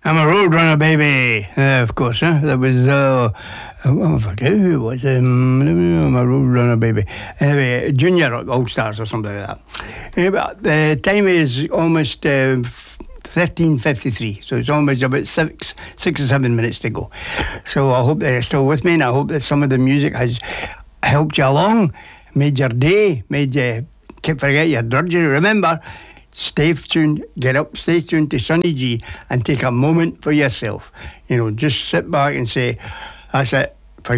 I'm a Roadrunner, baby. Of course, huh? That was, I forget who it was. I'm a Roadrunner, baby. Anyway, Junior All Stars or something like that. But the time is almost 13:53, so it's almost about 6 or 7 minutes to go. So I hope that you're still with me, and I hope that some of the music has helped you along, made your day, made you forget your drudgery. Remember, stay tuned, get up, stay tuned to Sonny G and take a moment for yourself. You know, just sit back and say, that's it.